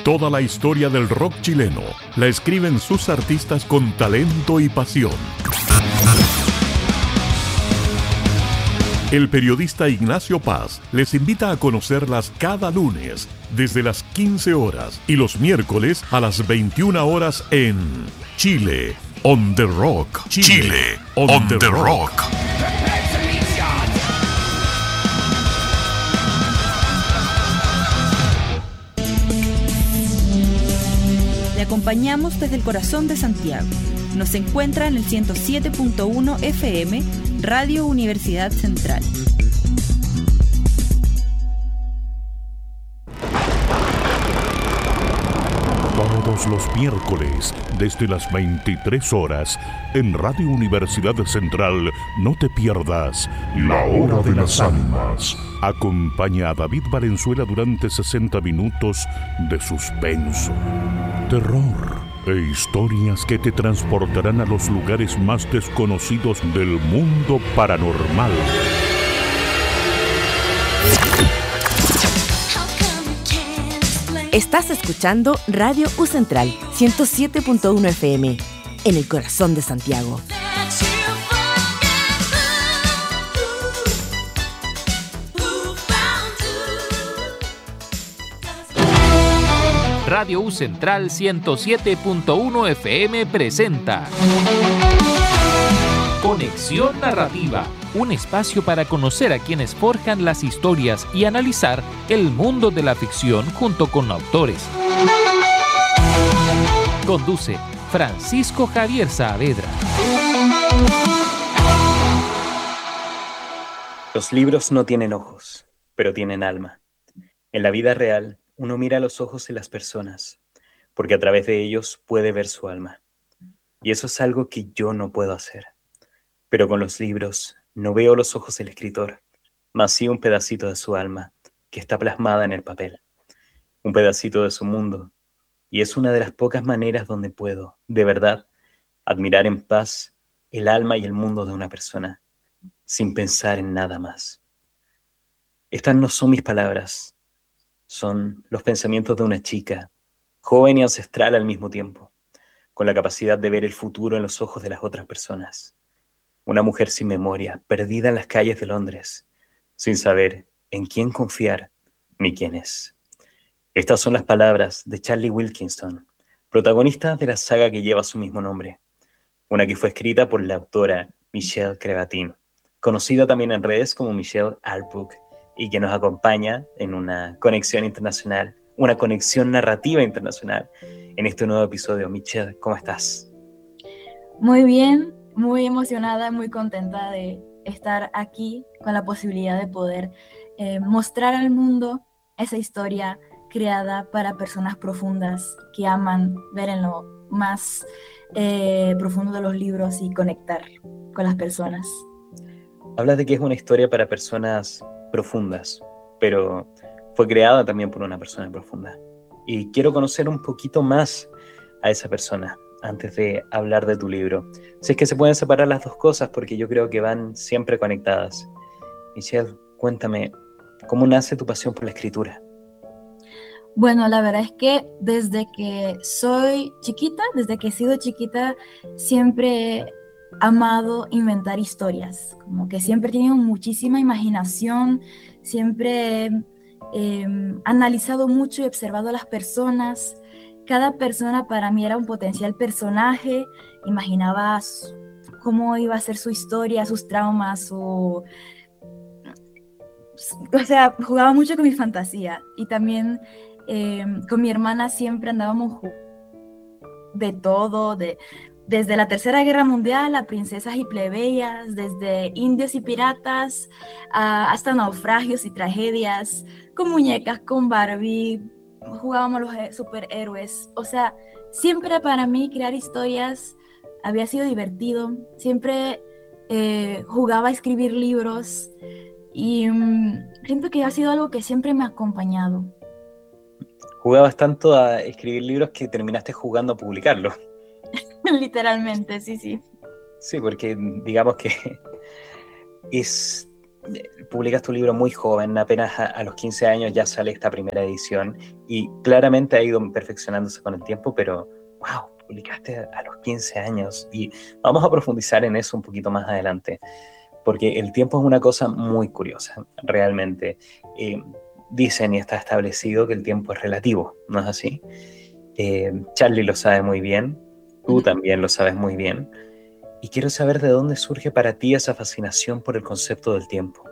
Toda la historia del rock chileno la escriben sus artistas con talento y pasión. El periodista Ignacio Paz les invita a conocerlas cada lunes desde las 15 horas y los miércoles a las 21 horas en Chile on the Rock. Chile on the Rock. Le acompañamos desde el corazón de Santiago. Nos encuentra en el 107.1 FM, Radio Universidad Central. Todos los miércoles, desde las 23 horas, en Radio Universidad Central, no te pierdas La Hora de las Ánimas. Acompaña a David Valenzuela durante 60 minutos de suspenso, terror e historias que te transportarán a los lugares más desconocidos del mundo paranormal. Estás escuchando Radio U Central 107.1 FM, en el corazón de Santiago. Radio U Central 107.1 FM presenta Conexión Narrativa, un espacio para conocer a quienes forjan las historias y analizar el mundo de la ficción junto con autores. Conduce Francisco Javier Saavedra. Los libros no tienen ojos, pero tienen alma. En la vida real, uno mira los ojos de las personas, porque a través de ellos puede ver su alma. Y eso es algo que yo no puedo hacer. Pero con los libros no veo los ojos del escritor, mas sí un pedacito de su alma que está plasmada en el papel. Un pedacito de su mundo. Y es una de las pocas maneras donde puedo, de verdad, admirar en paz el alma y el mundo de una persona, sin pensar en nada más. Estas no son mis palabras. Son los pensamientos de una chica, joven y ancestral al mismo tiempo, con la capacidad de ver el futuro en los ojos de las otras personas. Una mujer sin memoria, perdida en las calles de Londres, sin saber en quién confiar ni quién es. Estas son las palabras de Charlie Wilkinson, protagonista de la saga que lleva su mismo nombre, una que fue escrita por la autora Michelle Crevatin, conocida también en redes como Michelle Alpuk, y que nos acompaña en una conexión internacional, una conexión narrativa internacional en este nuevo episodio. Michelle, ¿cómo estás? Muy bien, muy emocionada, muy contenta de estar aquí con la posibilidad de poder mostrar al mundo esa historia creada para personas profundas que aman ver en lo más profundo de los libros y conectar con las personas. Hablas de que es una historia para personas profundas, pero fue creada también por una persona profunda. Y quiero conocer un poquito más a esa persona antes de hablar de tu libro. Si es que se pueden separar las dos cosas, porque yo creo que van siempre conectadas. Michelle, cuéntame, ¿cómo nace tu pasión por la escritura? Bueno, la verdad es que desde que soy chiquita, desde que he sido chiquita, siempre he amado inventar historias. Como que siempre he tenido muchísima imaginación, siempre he analizado mucho y observado a las personas. Cada persona para mí era un potencial personaje. Imaginaba cómo iba a ser su historia, sus traumas, o sea, jugaba mucho con mi fantasía. Y también con mi hermana siempre andábamos de todo, desde la Tercera Guerra Mundial a princesas y plebeyas, desde indios y piratas hasta naufragios y tragedias, con muñecas, con Barbie, jugábamos los superhéroes. O sea, siempre para mí crear historias había sido divertido. Siempre jugaba a escribir libros y siento que ha sido algo que siempre me ha acompañado. Jugabas tanto a escribir libros que terminaste jugando a publicarlos. Literalmente, sí. Sí, porque digamos que es publicas tu libro muy joven, apenas a los 15 años ya sale esta primera edición y claramente ha ido perfeccionándose con el tiempo, pero wow, publicaste a los 15 años y vamos a profundizar en eso un poquito más adelante, porque el tiempo es una cosa muy curiosa, realmente. Dicen y está establecido que el tiempo es relativo, ¿no es así? Charlie lo sabe muy bien, tú también lo sabes muy bien. Y quiero saber de dónde surge para ti esa fascinación por el concepto del tiempo.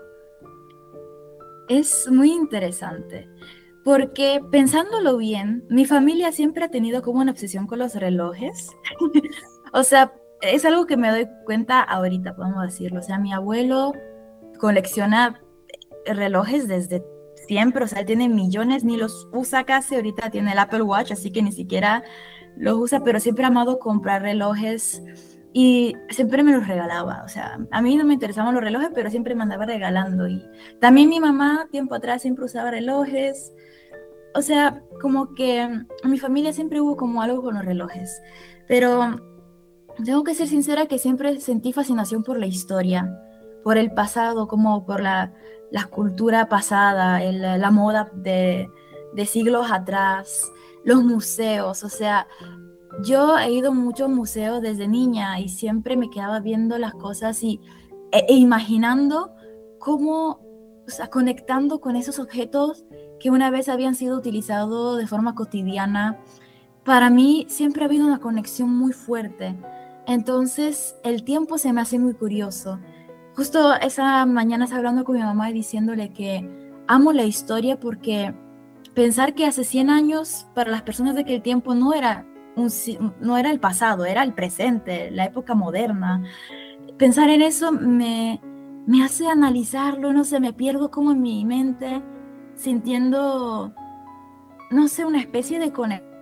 Es muy interesante, porque pensándolo bien, mi familia siempre ha tenido como una obsesión con los relojes. O sea, es algo que me doy cuenta ahorita, podemos decirlo. O sea, mi abuelo colecciona relojes desde siempre, o sea, él tiene millones, ni los usa casi, ahorita tiene el Apple Watch, así que ni siquiera los usa, pero siempre ha amado comprar relojes y siempre me los regalaba. O sea, a mí no me interesaban los relojes, pero siempre me andaba regalando. Y también mi mamá, tiempo atrás, siempre usaba relojes. O sea, como que en mi familia siempre hubo como algo con los relojes, pero tengo que ser sincera que siempre sentí fascinación por la historia, por el pasado, como por la cultura pasada, la moda de siglos atrás, los museos. O sea, yo he ido a muchos museos desde niña y siempre me quedaba viendo las cosas e imaginando cómo, o sea, conectando con esos objetos que una vez habían sido utilizados de forma cotidiana. Para mí siempre ha habido una conexión muy fuerte. Entonces, el tiempo se me hace muy curioso. Justo esa mañana estaba hablando con mi mamá y diciéndole que amo la historia porque pensar que hace 100 años para las personas de que el tiempo no era el pasado, era el presente, la época moderna. Pensar en eso me hace analizarlo, no sé, me pierdo como en mi mente sintiendo, no sé, una especie de conexión.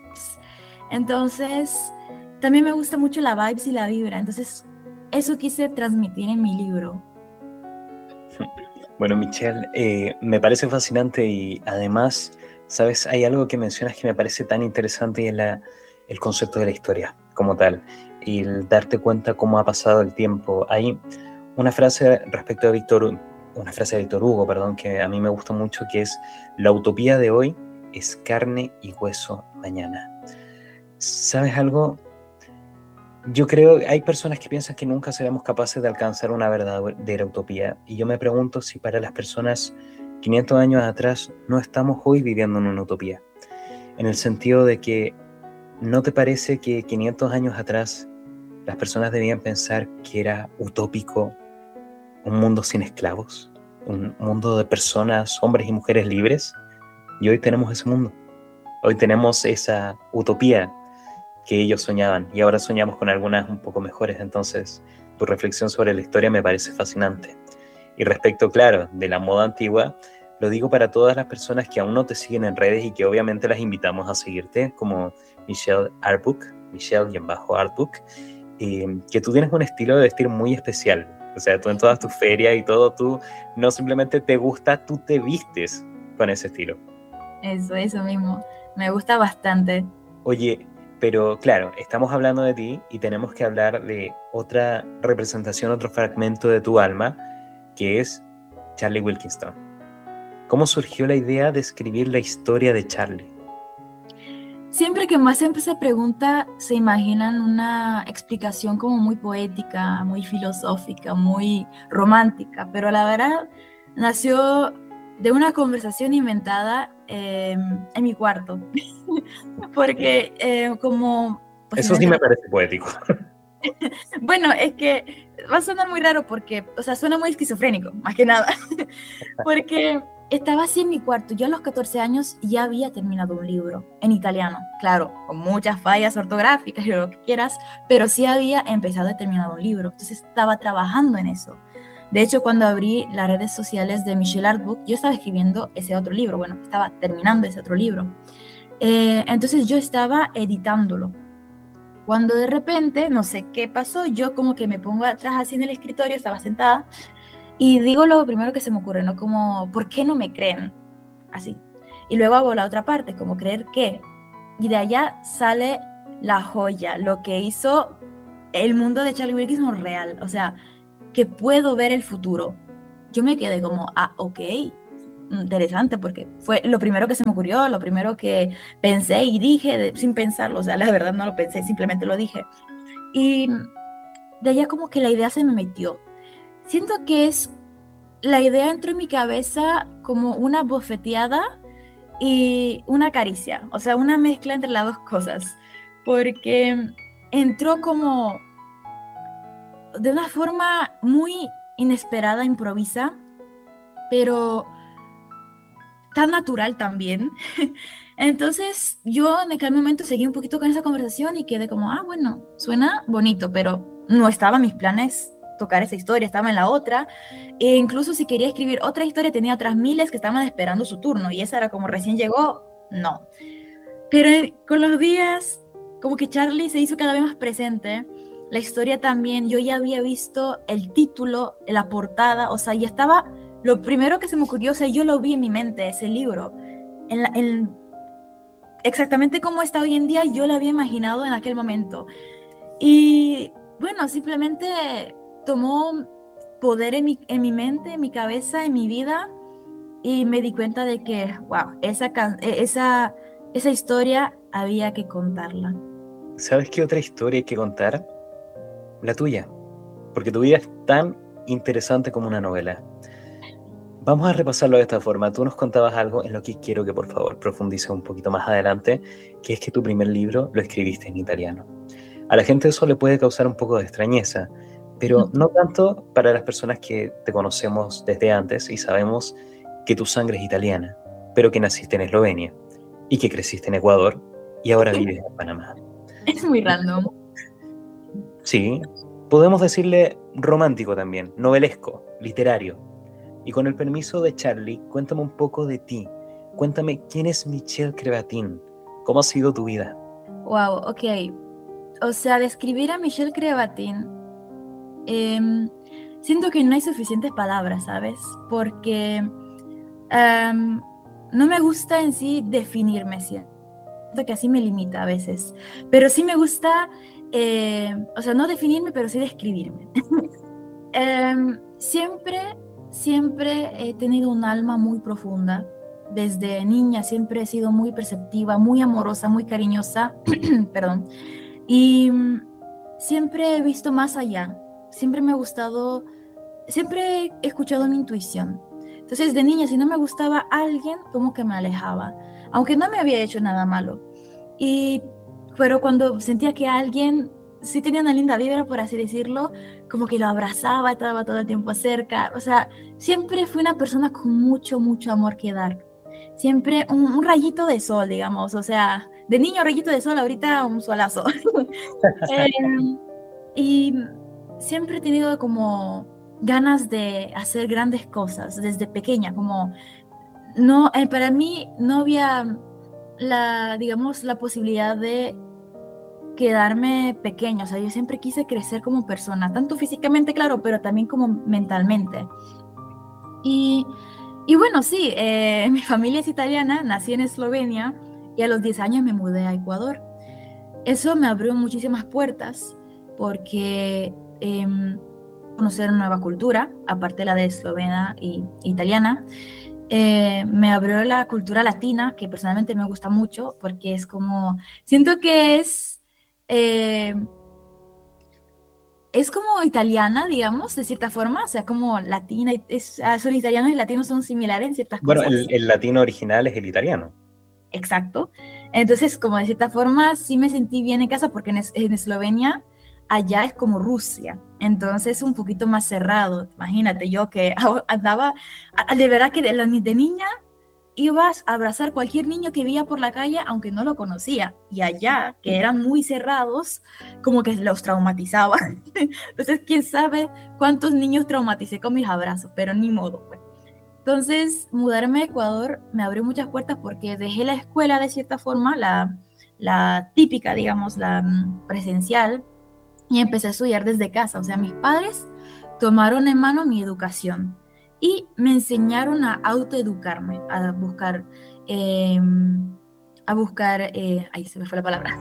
Entonces, también me gusta mucho la vibes y la vibra. Entonces, eso quise transmitir en mi libro. Bueno, Michelle, me parece fascinante y además, ¿sabes? Hay algo que mencionas que me parece tan interesante y es el concepto de la historia como tal y el darte cuenta cómo ha pasado el tiempo. Hay una frase respecto a una frase de Víctor Hugo, perdón, que a mí me gusta mucho, que es: la utopía de hoy es carne y hueso mañana. ¿Sabes algo? Yo creo que hay personas que piensan que nunca seremos capaces de alcanzar una verdadera utopía. Y yo me pregunto si para las personas 500 años atrás no estamos hoy viviendo en una utopía. En el sentido de que, ¿no te parece que 500 años atrás las personas debían pensar que era utópico un mundo sin esclavos? Un mundo de personas, hombres y mujeres libres. Y hoy tenemos ese mundo. Hoy tenemos esa utopía que ellos soñaban y ahora soñamos con algunas un poco mejores. Entonces, tu reflexión sobre la historia me parece fascinante. Y respecto, claro, de la moda antigua, lo digo para todas las personas que aún no te siguen en redes y que obviamente las invitamos a seguirte, como Michelle Artbook, Michelle-Artbook, que tú tienes un estilo de vestir muy especial. O sea, tú en todas tus ferias y todo, tú no simplemente te gusta, tú te vistes con ese estilo. Eso mismo. Me gusta bastante. Oye, pero claro, estamos hablando de ti y tenemos que hablar de otra representación, otro fragmento de tu alma, que es Charlie Wilkinson. ¿Cómo surgió la idea de escribir la historia de Charlie? Siempre que me hacen esa pregunta, se imaginan una explicación como muy poética, muy filosófica, muy romántica, pero la verdad nació de una conversación inventada en mi cuarto, porque como... Eso sí me parece poético. Bueno, es que va a sonar muy raro porque, o sea, suena muy esquizofrénico, más que nada, porque estaba así en mi cuarto. Yo a los 14 años ya había terminado un libro en italiano, claro, con muchas fallas ortográficas y lo que quieras, pero sí había empezado y terminado un libro, entonces estaba trabajando en eso. De hecho, cuando abrí las redes sociales de Michelle Artbook, yo estaba escribiendo ese otro libro, bueno, estaba terminando ese otro libro. Entonces yo estaba editándolo. Cuando de repente, no sé qué pasó, yo como que me pongo atrás así en el escritorio, estaba sentada, y digo lo primero que se me ocurre, ¿no? Como, ¿por qué no me creen? Así. Y luego hago la otra parte, como creer qué. Y de allá sale la joya, lo que hizo el mundo de Charlie Wilkinson real. O sea, que puedo ver el futuro. yo me quedé como, ok, interesante, porque fue lo primero que se me ocurrió, lo primero que pensé y dije sin pensarlo, o sea, la verdad no lo pensé, simplemente lo dije. Y de allá como que la idea se me metió. Siento que la idea entró en mi cabeza como una bofeteada y una caricia, o sea, una mezcla entre las dos cosas, porque entró como de una forma muy inesperada, improvisa, pero tan natural también. Entonces yo en aquel momento seguí un poquito con esa conversación y quedé como, bueno, suena bonito, pero no estaba en mis planes tocar esa historia, estaba en la otra, e incluso si quería escribir otra historia tenía otras miles que estaban esperando su turno y esa era como recién llegó, no. Pero con los días, como que Charlie se hizo cada vez más presente, la historia también, yo ya había visto el título, la portada, o sea, ya estaba, lo primero que se me ocurrió, o sea, yo lo vi en mi mente, ese libro, exactamente como está hoy en día, yo lo había imaginado en aquel momento. Y bueno, simplemente tomó poder en mi mente, en mi cabeza, en mi vida, y me di cuenta de que, wow, esa historia había que contarla. ¿Sabes qué otra historia hay que contar? La tuya, porque tu vida es tan interesante como una novela. Vamos a repasarlo de esta forma. Tú nos contabas algo en lo que quiero que por favor profundices un poquito más adelante, que es que tu primer libro lo escribiste en italiano. A la gente eso le puede causar un poco de extrañeza, pero no tanto para las personas que te conocemos desde antes y sabemos que tu sangre es italiana, pero que naciste en Eslovenia y que creciste en Ecuador y ahora vives en Panamá. Es muy random. Sí, podemos decirle romántico también, novelesco, literario. Y con el permiso de Charlie, cuéntame un poco de ti. Cuéntame quién es Michelle Crevatin, cómo ha sido tu vida. Wow, ok. O sea, describir a Michelle Crevatin, siento que no hay suficientes palabras, ¿sabes? Porque no me gusta en sí definirme, siento que así me limita a veces. Pero sí me gusta, o sea, no definirme, pero sí describirme. Siempre he tenido un alma muy profunda. Desde niña siempre he sido muy perceptiva, muy amorosa, muy cariñosa. Perdón. Y siempre he visto más allá. Siempre me ha gustado, siempre he escuchado mi intuición. Entonces, de niña, si no me gustaba alguien, como que me alejaba, aunque no me había hecho nada malo. Pero cuando sentía que alguien sí tenía una linda vibra, por así decirlo, como que lo abrazaba, estaba todo el tiempo cerca. O sea, siempre fui una persona con mucho, mucho amor que dar. Siempre un rayito de sol, digamos. O sea, de niño rayito de sol, ahorita un solazo. Y siempre he tenido como ganas de hacer grandes cosas desde pequeña, como no, para mí no había digamos, la posibilidad de quedarme pequeña, o sea, yo siempre quise crecer como persona, tanto físicamente, claro, pero también como mentalmente. Y bueno, sí, mi familia es italiana, nací en Eslovenia y a los 10 años me mudé a Ecuador. Eso me abrió muchísimas puertas porque conocer una nueva cultura, aparte la de eslovena e italiana, me abrió la cultura latina, que personalmente me gusta mucho porque es como, siento que es como italiana, digamos, de cierta forma, o sea, como latina, son italianos y latinos son similares en ciertas Bueno, cosas. el latino original es el italiano. Exacto. Entonces, como de cierta forma, sí me sentí bien en casa porque en Eslovenia, allá es como Rusia. Entonces, un poquito más cerrado. Imagínate, yo que andaba, de verdad que de niña ibas a abrazar cualquier niño que veía por la calle, aunque no lo conocía. Y allá, que eran muy cerrados, como que los traumatizaba. Entonces, quién sabe cuántos niños traumaticé con mis abrazos, pero ni modo, pues. Entonces, mudarme a Ecuador me abrió muchas puertas porque dejé la escuela de cierta forma, la típica, digamos, la presencial, y empecé a estudiar desde casa. O sea, mis padres tomaron en mano mi educación y me enseñaron a autoeducarme, ahí se me fue la palabra,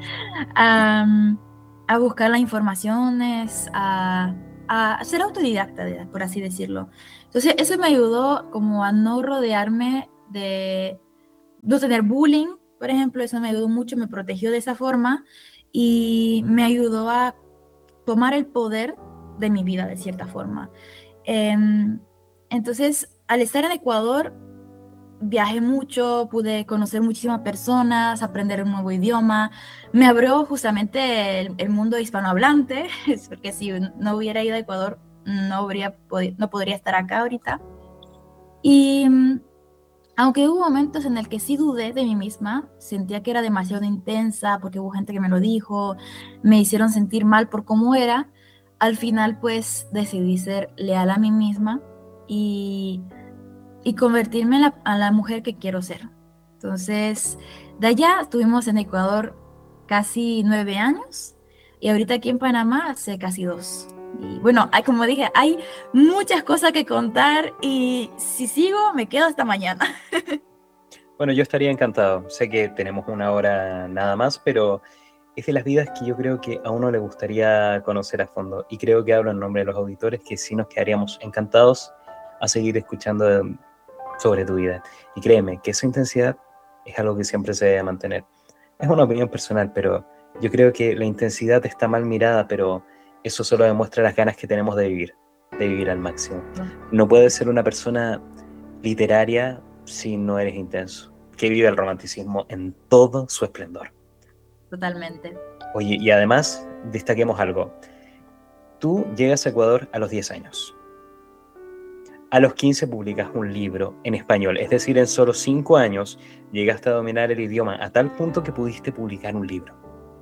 a buscar las informaciones, a ser autodidacta, por así decirlo. Entonces, eso me ayudó como a no rodearme de no tener bullying, por ejemplo, eso me ayudó mucho, me protegió de esa forma y me ayudó a tomar el poder de mi vida de cierta forma. Entonces, al estar en Ecuador, viajé mucho, pude conocer muchísimas personas, aprender un nuevo idioma. Me abrió justamente el mundo hispanohablante, porque si no hubiera ido a Ecuador, no podría estar acá ahorita. Y aunque hubo momentos en el que sí dudé de mí misma, sentía que era demasiado intensa, porque hubo gente que me lo dijo, me hicieron sentir mal por cómo era, al final pues decidí ser leal a mí misma y convertirme en a la mujer que quiero ser. Entonces, de allá estuvimos en Ecuador casi 9 años y ahorita aquí en Panamá hace casi 2. Y bueno, como dije, hay muchas cosas que contar y si sigo me quedo hasta mañana. Bueno, yo estaría encantado. Sé que tenemos una hora nada más, pero es de las vidas que yo creo que a uno le gustaría conocer a fondo. Y creo que hablo en nombre de los auditores que sí nos quedaríamos encantados a seguir escuchando sobre tu vida. Y créeme que esa intensidad es algo que siempre se debe mantener. Es una opinión personal, pero yo creo que la intensidad está mal mirada, pero eso solo demuestra las ganas que tenemos de vivir al máximo. No puedes ser una persona literaria si no eres intenso, que vive el romanticismo en todo su esplendor. Totalmente. Oye, y además, destaquemos algo. Tú llegas a Ecuador a los 10 años. A los 15 publicas un libro en español, es decir, en solo 5 años llegaste a dominar el idioma a tal punto que pudiste publicar un libro.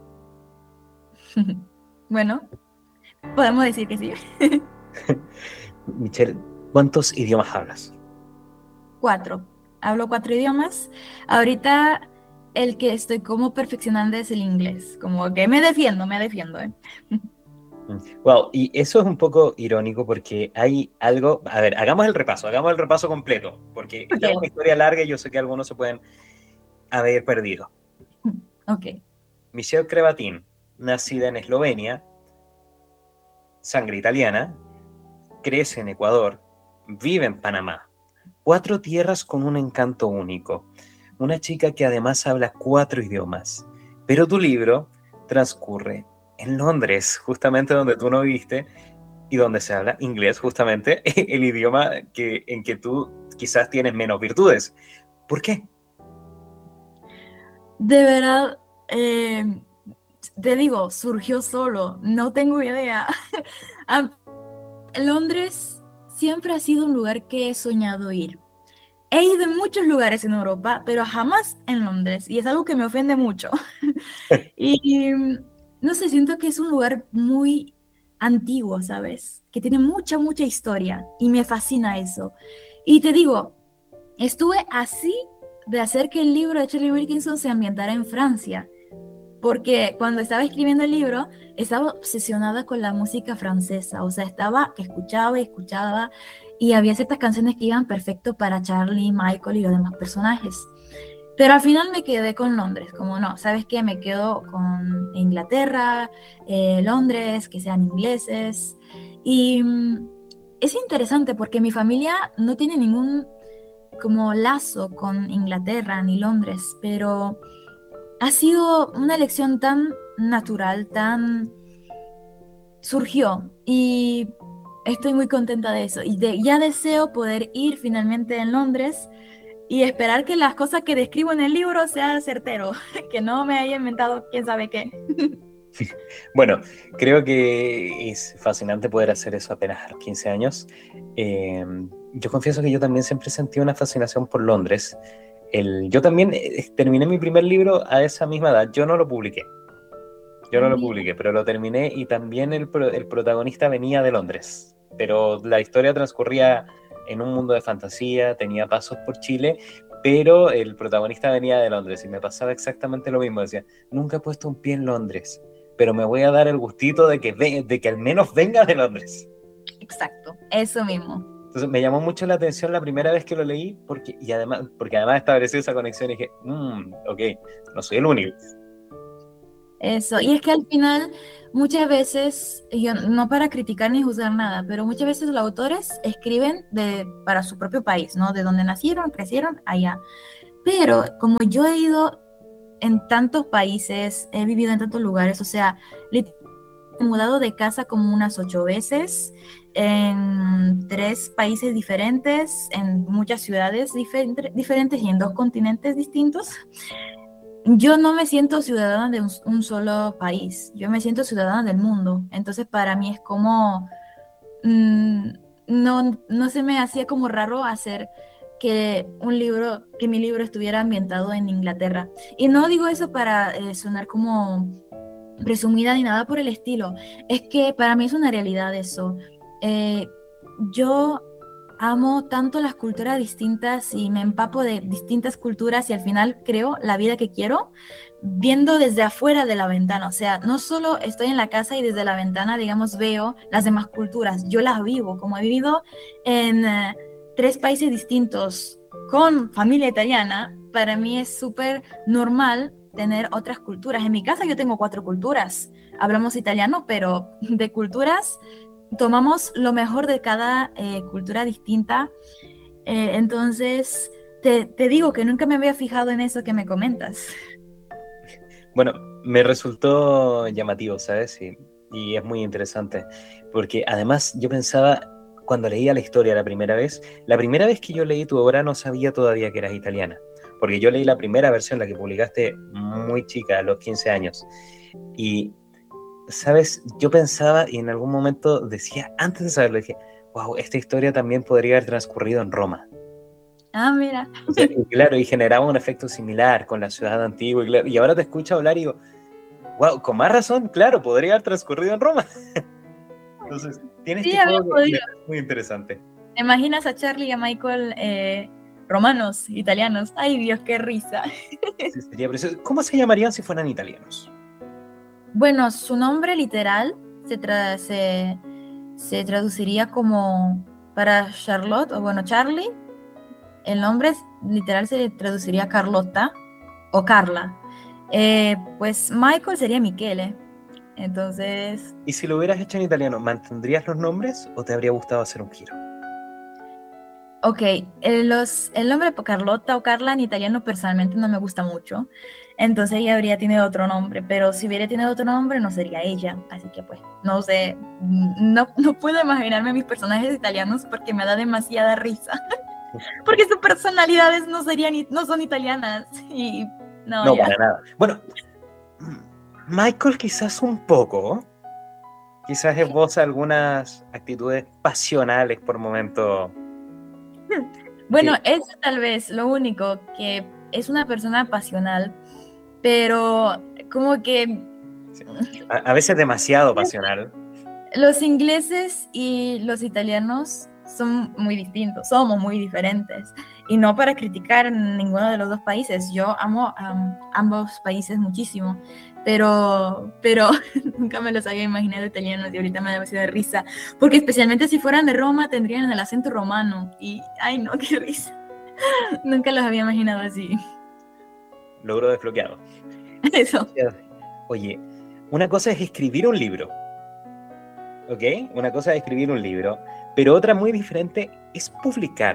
Bueno, podemos decir que sí. Michelle, ¿cuántos idiomas hablas? 4. Hablo 4 idiomas. Ahorita el que estoy como perfeccionando es el inglés. Como que me defiendo, ¿eh? Wow, y eso es un poco irónico porque hay algo. A ver, hagamos el repaso completo, porque esta es una historia larga y yo sé que algunos se pueden haber perdido. Ok. Michelle Crevatin, nacida en Eslovenia, sangre italiana, crece en Ecuador, vive en Panamá. 4 tierras con un encanto único. Una chica que además habla 4 idiomas. Pero tu libro transcurre en Londres, justamente donde tú no viviste y donde se habla inglés, justamente el idioma en que tú quizás tienes menos virtudes. ¿Por qué? De verdad, te digo, surgió solo, no tengo idea. Londres siempre ha sido un lugar que he soñado ir. He ido en muchos lugares en Europa, pero jamás en Londres, y es algo que me ofende mucho. Y no sé, siento que es un lugar muy antiguo, ¿sabes? Que tiene mucha, mucha historia, y me fascina eso. Y te digo, estuve así de hacer que el libro de Shelley Wilkinson se ambientara en Francia, porque cuando estaba escribiendo el libro, estaba obsesionada con la música francesa, o sea, estaba que escuchaba y escuchaba, y había ciertas canciones que iban perfecto para Charlie, Michael y los demás personajes. Pero al final me quedé con Londres, como no, ¿sabes qué? Me quedo con Inglaterra, Londres, que sean ingleses. Y es interesante porque mi familia no tiene ningún como lazo con Inglaterra ni Londres, pero ha sido una elección tan natural, tan surgió y estoy muy contenta de eso. Y ya deseo poder ir finalmente en Londres y esperar que las cosas que describo en el libro sean certero, que no me haya inventado quién sabe qué. Bueno, creo que es fascinante poder hacer eso apenas a los 15 años. Yo confieso que yo también siempre sentí una fascinación por Londres. Yo también terminé mi primer libro a esa misma edad. Yo no lo publiqué, pero lo terminé y también el protagonista venía de Londres. Pero la historia transcurría en un mundo de fantasía, tenía pasos por Chile, pero el protagonista venía de Londres y me pasaba exactamente lo mismo. Decía, nunca he puesto un pie en Londres, pero me voy a dar el gustito de que al menos venga de Londres. Exacto, eso mismo. Entonces me llamó mucho la atención la primera vez que lo leí, porque además establecí esa conexión y dije, ok, no soy el único. Eso, y es que al final muchas veces, yo no para criticar ni juzgar nada, pero muchas veces los autores escriben para su propio país, ¿no? De donde nacieron, crecieron, allá. Pero como yo he ido en tantos países, he vivido en tantos lugares, o sea, he mudado de casa como unas 8 veces, en 3 países diferentes, en muchas ciudades diferentes y en 2 continentes distintos. Yo no me siento ciudadana de un solo país, yo me siento ciudadana del mundo. Entonces para mí es como, mm, no se me hacía como raro hacer que mi libro estuviera ambientado en Inglaterra. Y no digo eso para sonar como presumida ni nada por el estilo, es que para mí es una realidad eso. Eh, yo amo tanto las culturas distintas y me empapo de distintas culturas y al final creo la vida que quiero viendo desde afuera de la ventana. O sea, no solo estoy en la casa y desde la ventana, digamos, veo las demás culturas, yo las vivo, como he vivido en 3 países distintos con familia italiana. Para mí es súper normal tener otras culturas. En mi casa yo tengo 4 culturas, hablamos italiano, pero de culturas tomamos lo mejor de cada cultura distinta. Entonces, te digo que nunca me había fijado en eso que me comentas. Bueno, me resultó llamativo, ¿sabes? Y es muy interesante, porque además yo pensaba, cuando leía la historia la primera vez que yo leí tu obra no sabía todavía que eras italiana, porque yo leí la primera versión, la que publicaste muy chica, a los 15 años, y ¿sabes? Yo pensaba y en algún momento decía, antes de saberlo, dije, wow, esta historia también podría haber transcurrido en Roma. Ah, mira. O sea, y claro, y generaba un efecto similar con la ciudad antigua, y ahora te escucho hablar y digo, wow, con más razón, claro, podría haber transcurrido en Roma. Entonces, tienes Sí, este había juego podido. muy interesante. ¿Te imaginas a Charlie y a Michael romanos, italianos? Ay, Dios, qué risa. Sí, sería precioso. ¿Cómo se llamarían si fueran italianos? Bueno, su nombre literal se traduciría como para Charlotte, o bueno, Charlie. El nombre literal se traduciría Carlotta o Carla. Pues Michael sería Michele. Entonces, Y si lo hubieras hecho en italiano, ¿mantendrías los nombres o te habría gustado hacer un giro? ok, el nombre Carlotta o Carla en italiano personalmente no me gusta mucho. Entonces ella habría tenido otro nombre, pero si hubiera tenido otro nombre no sería ella. Así que pues, no sé, no puedo imaginarme mis personajes italianos porque me da demasiada risa. Porque sus personalidades no son italianas. Y No, ya. para nada. Bueno, Michael quizás un poco. Quizás esboza algunas actitudes pasionales por momento. Bueno, que eso tal vez lo único, que es una persona pasional, pero como que a veces demasiado pasional. los ingleses y los italianos son muy distintos, somos muy diferentes. Y no para criticar ninguno de los 2 países, yo amo ambos países muchísimo, pero nunca me los había imaginado italianos y ahorita me da demasiada risa, porque especialmente si fueran de Roma tendrían el acento romano y, ay no, qué risa. Nunca los había imaginado así. Logro desbloqueado. Eso. Oye, una cosa es escribir un libro, ¿ok? Una cosa es escribir un libro, pero otra muy diferente es publicar.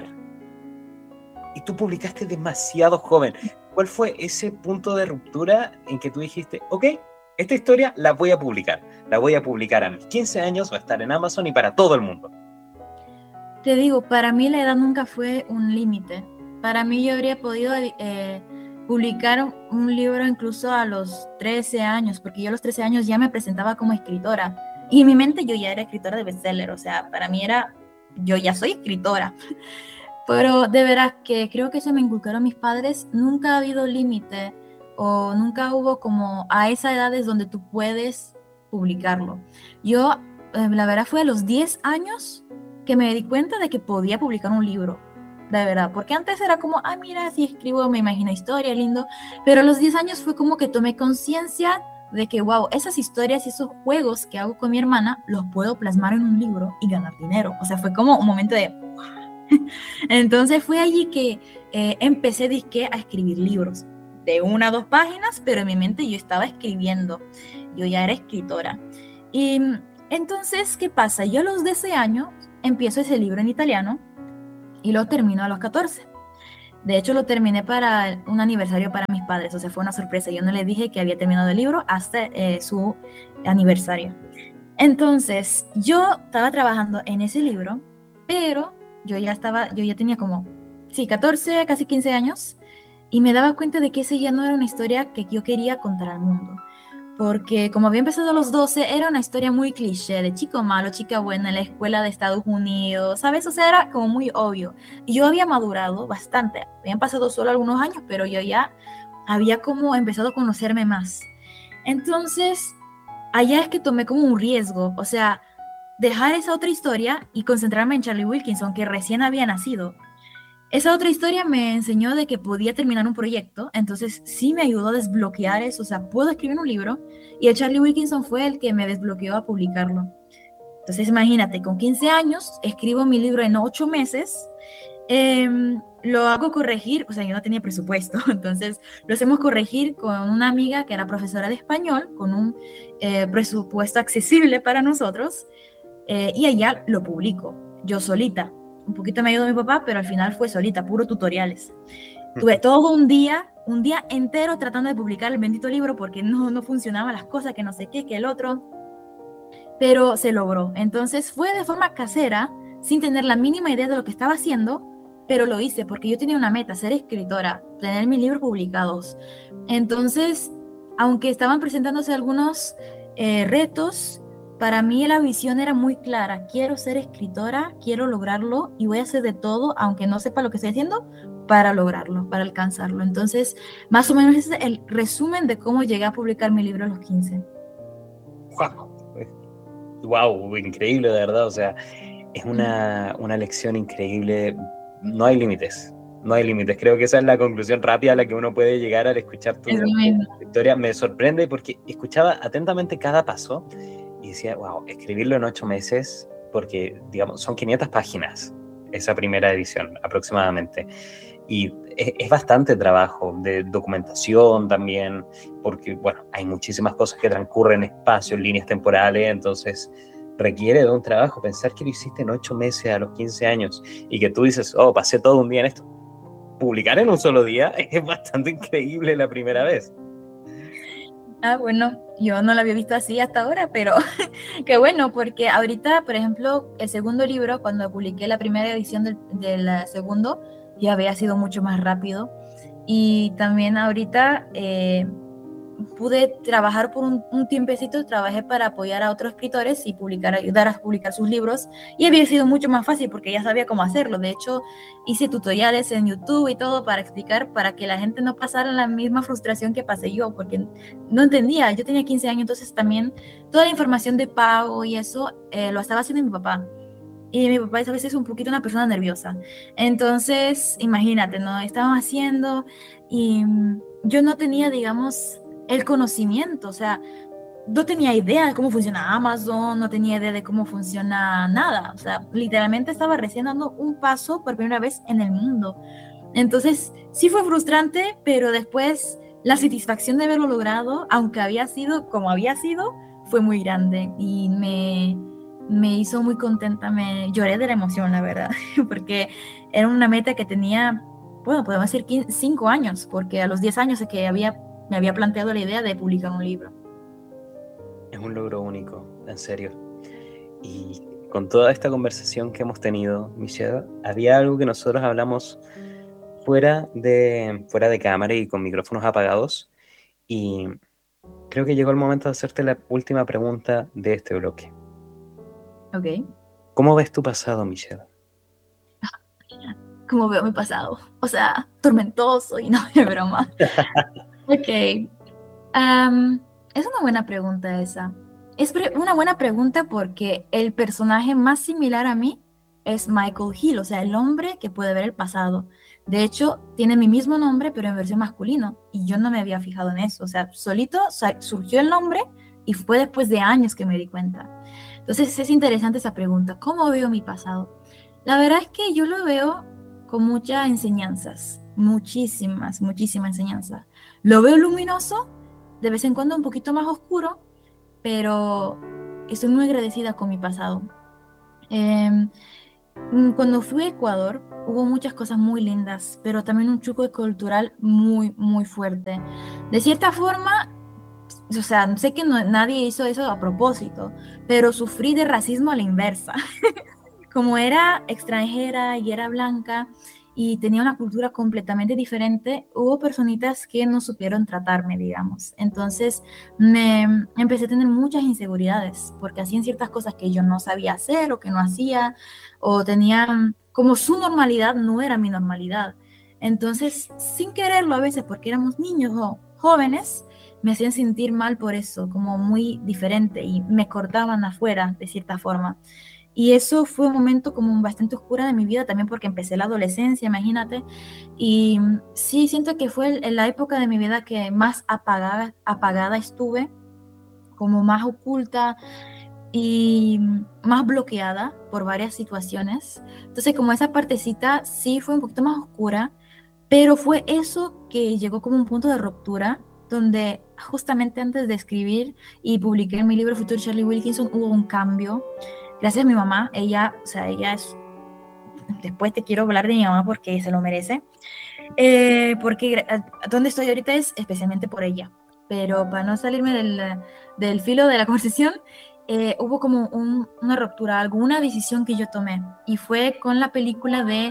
Y tú publicaste demasiado joven. ¿Cuál fue ese punto de ruptura en que tú dijiste, ok, esta historia la voy a publicar a mis 15 años, va a estar en Amazon y para todo el mundo? Te digo, para mí la edad nunca fue un límite. Para mí yo habría podido publicar un libro incluso a los 13 años, porque yo a los 13 años ya me presentaba como escritora. Y en mi mente yo ya era escritora de bestseller, o sea, para mí yo ya soy escritora. Pero de veras que creo que eso me inculcaron mis padres, nunca ha habido límite o nunca hubo como a esa edad es donde tú puedes publicarlo. Yo, la verdad fue a los 10 años que me di cuenta de que podía publicar un libro, de verdad, porque antes era como, mira, si escribo me imagino historia, lindo, pero a los 10 años fue como que tomé conciencia de que, wow, esas historias y esos juegos que hago con mi hermana los puedo plasmar en un libro y ganar dinero. O sea, fue como un momento de... Entonces fue allí que empecé a escribir libros. de 1 a 2 páginas, pero en mi mente yo estaba escribiendo, yo ya era escritora. Y entonces, ¿qué pasa? Yo a los 12 años empiezo ese libro en italiano y lo termino a los 14. De hecho, lo terminé para un aniversario para mis padres, o sea, fue una sorpresa. Yo no les dije que había terminado el libro hasta su aniversario. Entonces, yo estaba trabajando en ese libro, pero yo ya tenía como, 14, casi 15 años, y me daba cuenta de que esa ya no era una historia que yo quería contar al mundo. Porque como había empezado a los 12, era una historia muy cliché, de chico malo, chica buena en la escuela de Estados Unidos, ¿sabes? O sea, era como muy obvio. Y yo había madurado bastante, habían pasado solo algunos años, pero yo ya había como empezado a conocerme más. Entonces, allá es que tomé como un riesgo, o sea, dejar esa otra historia y concentrarme en Charlie Wilkinson, que recién había nacido. Esa otra historia me enseñó de que podía terminar un proyecto, entonces sí me ayudó a desbloquear eso, o sea, puedo escribir un libro, y el Charlie Wilkinson fue el que me desbloqueó a publicarlo. Entonces imagínate, con 15 años escribo mi libro en 8 meses, lo hago corregir, o sea, yo no tenía presupuesto, entonces lo hacemos corregir con una amiga que era profesora de español, con un presupuesto accesible para nosotros, y allá lo publico, yo solita. Un poquito me ayudó mi papá, pero al final fue solita, puro tutoriales. Tuve todo un día entero tratando de publicar el bendito libro porque no funcionaban las cosas, que no sé qué, que el otro, pero se logró. Entonces fue de forma casera, sin tener la mínima idea de lo que estaba haciendo, pero lo hice porque yo tenía una meta, ser escritora, tener mis libros publicados. Entonces, aunque estaban presentándose algunos retos, para mí la visión era muy clara. Quiero ser escritora, quiero lograrlo y voy a hacer de todo, aunque no sepa lo que estoy haciendo, para lograrlo, para alcanzarlo. Entonces, más o menos ese es el resumen de cómo llegué a publicar mi libro a los 15. Wow, increíble, de verdad. O sea, es una lección increíble. No hay límites. No hay límites. Creo que esa es la conclusión rápida a la que uno puede llegar al escuchar tu historia. Me sorprende porque escuchaba atentamente cada paso y decía, wow, escribirlo en 8 meses, porque, digamos, son 500 páginas esa primera edición aproximadamente. Y es bastante trabajo de documentación también, porque, bueno, hay muchísimas cosas que transcurren en espacios, líneas temporales, entonces requiere de un trabajo. Pensar que lo hiciste en 8 meses a los 15 años y que tú dices, oh, pasé todo un día en esto. Publicar en un solo día es bastante increíble la primera vez. Bueno, yo no lo había visto así hasta ahora, pero qué bueno, porque ahorita, por ejemplo, el segundo libro, cuando publiqué la primera edición del segundo, ya había sido mucho más rápido. Y también ahorita pude trabajar por un tiempecito, trabajé para apoyar a otros escritores y ayudar a publicar sus libros, y había sido mucho más fácil porque ya sabía cómo hacerlo. De hecho, hice tutoriales en YouTube y todo para explicar, para que la gente no pasara la misma frustración que pasé yo, porque no entendía. Yo tenía 15 años, entonces también toda la información de pago y eso lo estaba haciendo mi papá. Y mi papá a veces es un poquito una persona nerviosa. Entonces, imagínate, ¿no? Estábamos haciendo y yo no tenía, digamos, el conocimiento, o sea, no tenía idea de cómo funciona Amazon, no tenía idea de cómo funciona nada, o sea, literalmente estaba recién dando un paso por primera vez en el mundo. Entonces, sí fue frustrante, pero después la satisfacción de haberlo logrado, aunque había sido como había sido, fue muy grande y me hizo muy contenta, me lloré de la emoción, la verdad, porque era una meta que tenía, bueno, podemos decir 5 años, porque a los 10 años es que me había planteado la idea de publicar un libro. Es un logro único, en serio. Y con toda esta conversación que hemos tenido, Michelle, había algo que nosotros hablamos fuera de cámara y con micrófonos apagados, y creo que llegó el momento de hacerte la última pregunta de este bloque. Ok. ¿Cómo ves tu pasado, Michelle? ¿Cómo veo mi pasado? O sea, tormentoso y no de broma. Ok. Es una buena pregunta esa. Es una buena pregunta porque el personaje más similar a mí es Michael Hill, o sea, el hombre que puede ver el pasado. De hecho, tiene mi mismo nombre, pero en versión masculino, y yo no me había fijado en eso. O sea, solito surgió el nombre y fue después de años que me di cuenta. Entonces, es interesante esa pregunta. ¿Cómo veo mi pasado? La verdad es que yo lo veo con muchas enseñanzas, muchísimas enseñanzas. lo veo luminoso, de vez en cuando un poquito más oscuro, pero estoy muy agradecida con mi pasado. Cuando fui a Ecuador, hubo muchas cosas muy lindas, pero también un choque cultural muy, muy fuerte. De cierta forma, o sea, sé que nadie hizo eso a propósito, pero sufrí de racismo a la inversa. Como era extranjera y era blanca y tenía una cultura completamente diferente, hubo personitas que no supieron tratarme, digamos. Entonces me empecé a tener muchas inseguridades porque hacían ciertas cosas que yo no sabía hacer o que no hacía, o tenían como su normalidad no era mi normalidad. Entonces, sin quererlo a veces, porque éramos niños o jóvenes, me hacían sentir mal por eso, como muy diferente, y me cortaban afuera de cierta forma. Y eso fue un momento como bastante oscuro de mi vida también porque empecé la adolescencia, imagínate. Y sí, siento que fue la época de mi vida que más apagada estuve, como más oculta y más bloqueada por varias situaciones. Entonces, como esa partecita sí fue un poquito más oscura, pero fue eso que llegó como un punto de ruptura, donde justamente antes de escribir y publicar mi libro Futuro Charlie Wilkinson hubo un cambio. Gracias a mi mamá, ella, o sea, ella es, después te quiero hablar de mi mamá porque se lo merece, porque donde estoy ahorita es especialmente por ella, pero para no salirme del filo de la conversación, hubo como una ruptura, alguna decisión que yo tomé, y fue con la película de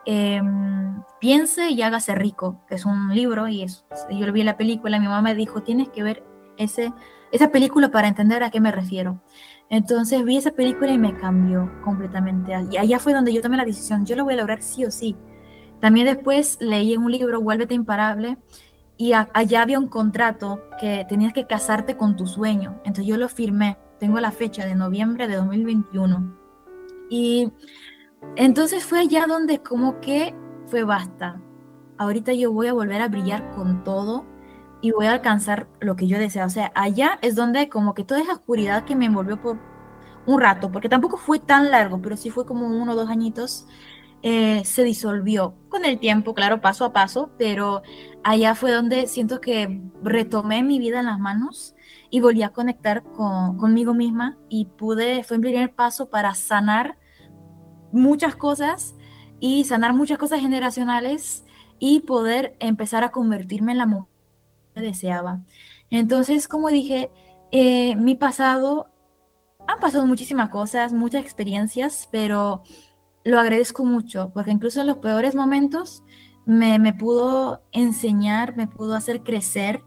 Piense y hágase rico, que es un libro, y yo lo vi en la película, mi mamá me dijo, tienes que ver esa película para entender a qué me refiero. Entonces vi esa película y me cambió completamente. Y allá fue donde yo tomé la decisión, yo lo voy a lograr sí o sí. También después leí en un libro, Vuélvete imparable, y allá había un contrato que tenías que casarte con tu sueño. Entonces yo lo firmé, tengo la fecha de noviembre de 2021. Y entonces fue allá donde como que fue basta. Ahorita yo voy a volver a brillar con todo y voy a alcanzar lo que yo deseo. O sea, allá es donde como que toda esa oscuridad que me envolvió por un rato, porque tampoco fue tan largo, pero sí fue como 1 o 2 añitos, se disolvió con el tiempo, claro, paso a paso, pero allá fue donde siento que retomé mi vida en las manos y volví a conectar conmigo misma y fue el primer paso para sanar muchas cosas y sanar muchas cosas generacionales y poder empezar a convertirme en la mujer que deseaba. Entonces, como dije, mi pasado, han pasado muchísimas cosas, muchas experiencias, pero lo agradezco mucho, porque incluso en los peores momentos me pudo enseñar, me pudo hacer crecer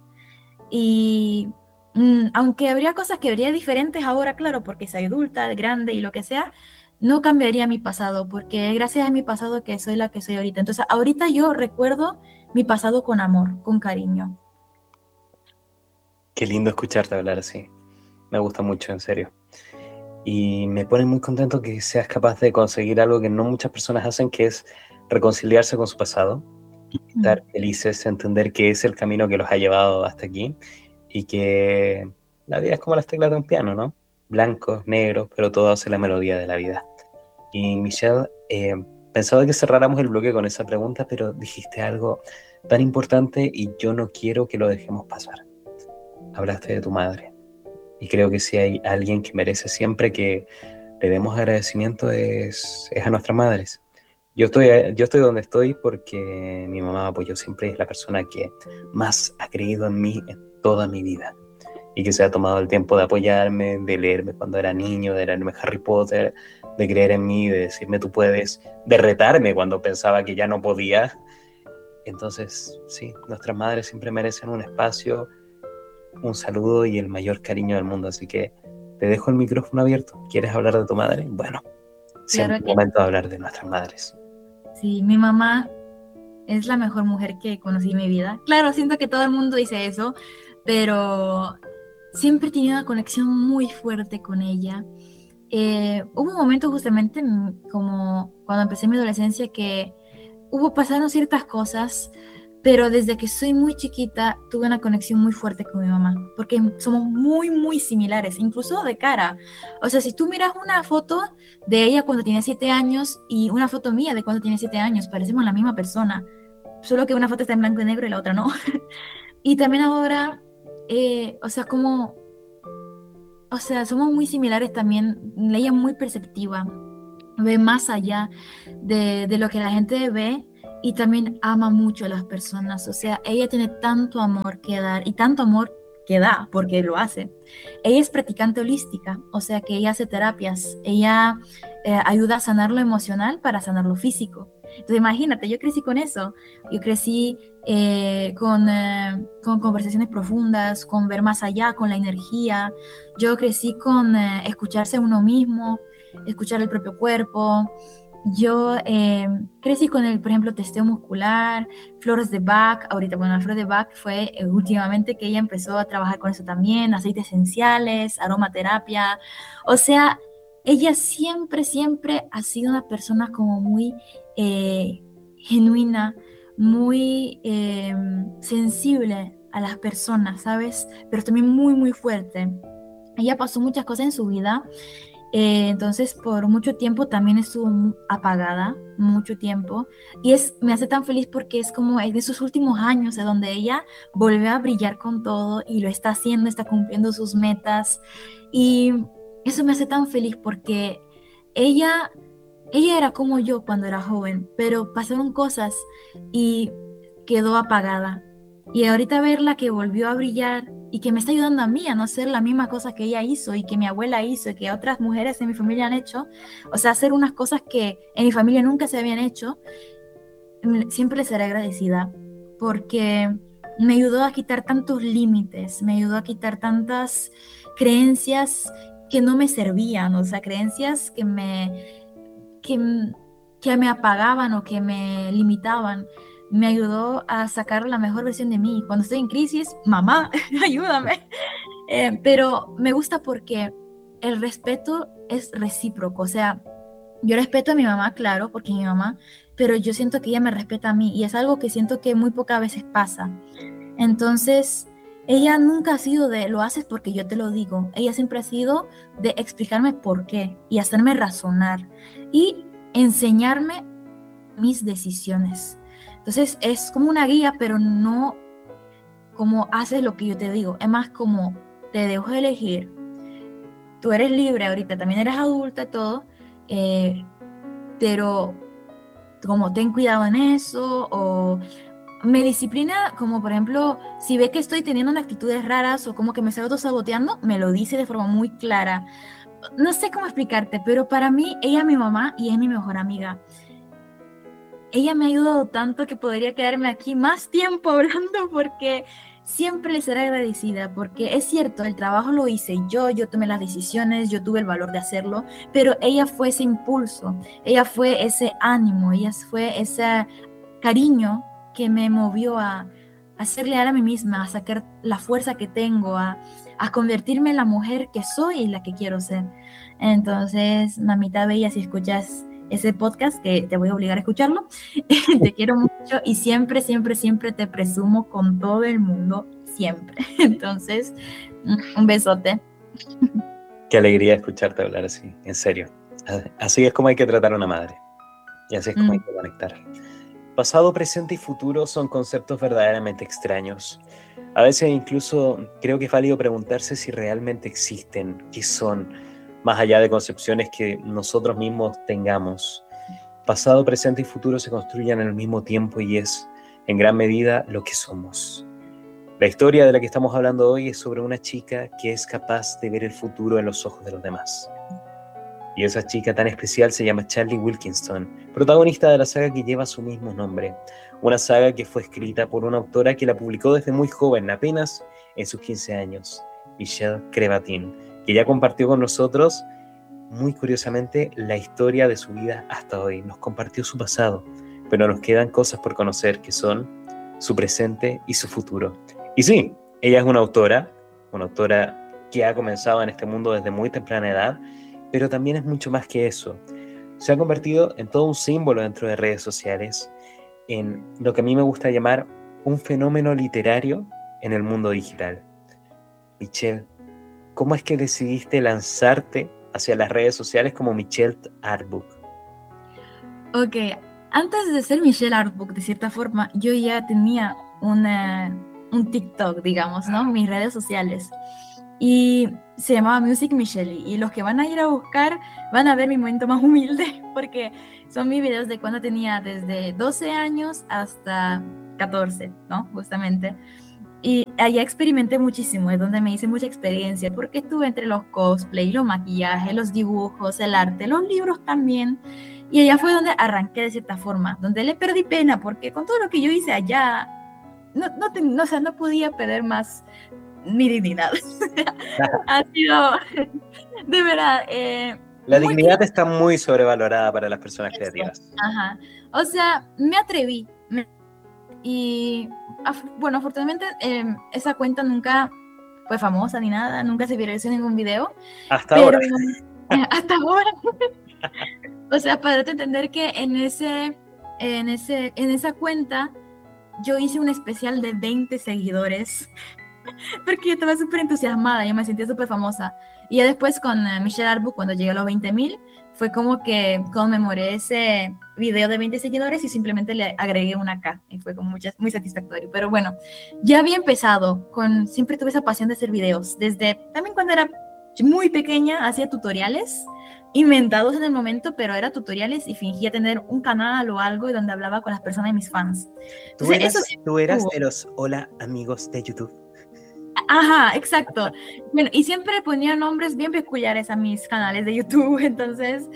y aunque habría cosas que habría diferentes ahora, claro, porque soy adulta, grande y lo que sea, no cambiaría mi pasado, porque gracias a mi pasado que soy la que soy ahorita. Entonces, ahorita yo recuerdo mi pasado con amor, con cariño. Qué lindo escucharte hablar así. Me gusta mucho, en serio. Y me pone muy contento que seas capaz de conseguir algo que no muchas personas hacen, que es reconciliarse con su pasado, estar felices, entender que es el camino que los ha llevado hasta aquí y que la vida es como las teclas de un piano, ¿no? Blancos, negros, pero todo hace la melodía de la vida. Y Michelle, pensaba que cerráramos el bloque con esa pregunta, pero dijiste algo tan importante y yo no quiero que lo dejemos pasar. Hablaste de tu madre. Y creo que si hay alguien que merece siempre que le demos agradecimiento es a nuestras madres. Yo estoy donde estoy porque mi mamá me apoyó siempre, es la persona que más ha creído en mí en toda mi vida. Y que se ha tomado el tiempo de apoyarme, de leerme cuando era niño, de leerme Harry Potter, de creer en mí, de decirme tú puedes, de retarme cuando pensaba que ya no podía. Entonces, sí, nuestras madres siempre merecen un espacio, un saludo y el mayor cariño del mundo. Así que te dejo el micrófono abierto. ¿Quieres hablar de tu madre? Bueno, siempre es momento de hablar de nuestras madres. Sí, mi mamá es la mejor mujer que conocí en mi vida. Claro, siento que todo el mundo dice eso, pero siempre he tenido una conexión muy fuerte con ella. Hubo un momento justamente como cuando empecé mi adolescencia que pasaron ciertas cosas, pero desde que soy muy chiquita tuve una conexión muy fuerte con mi mamá, porque somos muy, muy similares, incluso de cara. O sea, si tú miras una foto de ella cuando tiene 7 años y una foto mía de cuando tiene 7 años, parecemos la misma persona, solo que una foto está en blanco y negro y la otra no. Y también ahora, somos muy similares también. Ella es muy perceptiva, ve más allá de lo que la gente ve y también ama mucho a las personas. O sea, ella tiene tanto amor que dar y tanto amor que da, porque lo hace. Ella es practicante holística, o sea que ella hace terapias, ella ayuda a sanar lo emocional para sanar lo físico. Entonces imagínate, yo crecí con eso, yo crecí con conversaciones profundas, con ver más allá, con la energía, yo crecí con escucharse a uno mismo, escuchar el propio cuerpo. Yo crecí con el, por ejemplo, testeo muscular, flores de Bach. Ahorita, bueno, la flor de Bach fue últimamente que ella empezó a trabajar con eso también, aceites esenciales, aromaterapia. O sea, ella siempre, siempre ha sido una persona como muy genuina, muy sensible a las personas, ¿sabes? Pero también muy, muy fuerte. Ella pasó muchas cosas en su vida. Entonces, por mucho tiempo también estuvo apagada, mucho tiempo. Y me hace tan feliz porque es como de sus últimos años, donde ella volvió a brillar con todo y lo está haciendo, está cumpliendo sus metas. Y eso me hace tan feliz porque ella, ella era como yo cuando era joven, pero pasaron cosas y quedó apagada. Y ahorita verla que volvió a brillar y que me está ayudando a mí a no hacer la misma cosa que ella hizo y que mi abuela hizo y que otras mujeres en mi familia han hecho, o sea, hacer unas cosas que en mi familia nunca se habían hecho, siempre le seré agradecida porque me ayudó a quitar tantos límites, me ayudó a quitar tantas creencias que no me servían, o sea, creencias que, que me apagaban o que me limitaban. Me ayudó a sacar la mejor versión de mí. Cuando estoy en crisis, mamá, ayúdame. Pero me gusta porque el respeto es recíproco. O sea, yo respeto a mi mamá, claro, porque es mi mamá, pero yo siento que ella me respeta a mí y es algo que siento que muy pocas veces pasa. Entonces, ella nunca ha sido de lo haces porque yo te lo digo. Ella siempre ha sido de explicarme por qué y hacerme razonar y enseñarme mis decisiones. Entonces es como una guía, pero no como haces lo que yo te digo. Es más como te dejo elegir. Tú eres libre ahorita, también eres adulta y todo, pero como ten cuidado en eso o me disciplina, como por ejemplo, si ve que estoy teniendo unas actitudes raras o como que me estoy autosaboteando, me lo dice de forma muy clara. No sé cómo explicarte, pero para mí ella es mi mamá y es mi mejor amiga. Ella me ha ayudado tanto que podría quedarme aquí más tiempo hablando porque siempre le seré agradecida, porque es cierto, el trabajo lo hice yo tomé las decisiones, yo tuve el valor de hacerlo, pero ella fue ese impulso, ella fue ese ánimo, ella fue ese cariño que me movió a ser leal a mí misma, a sacar la fuerza que tengo, a convertirme en la mujer que soy y la que quiero ser. Entonces, mamita bella, si escuchas ese podcast, que te voy a obligar a escucharlo, te quiero mucho y siempre, siempre, siempre te presumo con todo el mundo, siempre. Entonces, un besote. Qué alegría escucharte hablar así, en serio. Así es como hay que tratar a una madre. Y así es como hay que conectar. Pasado, presente y futuro son conceptos verdaderamente extraños. A veces incluso creo que es válido preguntarse si realmente existen, qué son, más allá de concepciones que nosotros mismos tengamos. Pasado, presente y futuro se construyen en el mismo tiempo y es, en gran medida, lo que somos. La historia de la que estamos hablando hoy es sobre una chica que es capaz de ver el futuro en los ojos de los demás. Y esa chica tan especial se llama Charlie Wilkinson, protagonista de la saga que lleva su mismo nombre. Una saga que fue escrita por una autora que la publicó desde muy joven, apenas en sus 15 años, Michelle Crevatin, que ya compartió con nosotros, muy curiosamente, la historia de su vida hasta hoy. Nos compartió su pasado, pero nos quedan cosas por conocer que son su presente y su futuro. Y sí, ella es una autora que ha comenzado en este mundo desde muy temprana edad, pero también es mucho más que eso. Se ha convertido en todo un símbolo dentro de redes sociales, en lo que a mí me gusta llamar un fenómeno literario en el mundo digital. Michelle, ¿cómo es que decidiste lanzarte hacia las redes sociales como Michelle Artbook? Ok, antes de ser Michelle Artbook, de cierta forma, yo ya tenía un un TikTok, digamos, ¿no? Mis redes sociales. Y se llamaba Music Michelle. Y los que van a ir a buscar van a ver mi momento más humilde, porque son mis videos de cuando tenía desde 12 años hasta 14, ¿no? Justamente. Y allá experimenté muchísimo, es donde me hice mucha experiencia, porque estuve entre los cosplay, los maquillajes, los dibujos, el arte, los libros también. Y allá fue donde arranqué de cierta forma, donde le perdí pena, porque con todo lo que yo hice allá, o sea, no podía perder más mi dignidad. Ha sido, de verdad... La dignidad está muy sobrevalorada para las personas creativas. Ajá. O sea, me atreví. Y bueno, afortunadamente esa cuenta nunca fue famosa ni nada, nunca se viralizó ningún video. Hasta ahora. Hasta ahora. O sea, para entender que en esa cuenta yo hice un especial de 20 seguidores. Porque yo estaba súper entusiasmada, yo me sentía súper famosa. Y ya después con Michelle Arbuk, cuando llegué a los 20,000, fue como que conmemoré ese video de 20 seguidores y simplemente le agregué una K. Y fue como muy satisfactorio. Pero bueno, ya había empezado siempre tuve esa pasión de hacer videos. También cuando era muy pequeña, hacía tutoriales inventados en el momento, pero eran tutoriales y fingía tener un canal o algo y donde hablaba con las personas de mis fans. Entonces, ¿Tú eras de los hola amigos de YouTube? Ajá, exacto. Bueno, y siempre ponía nombres bien peculiares a mis canales de YouTube. Entonces,